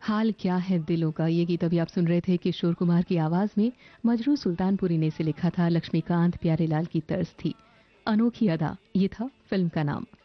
हाल क्या है दिलों का, ये गीत अभी आप सुन रहे थे किशोर कुमार की आवाज में। मजरू सुल्तानपुरी ने इसे लिखा था, लक्ष्मीकांत प्यारेलाल की तर्ज थी। अनोखी अदा, ये था फिल्म का नाम।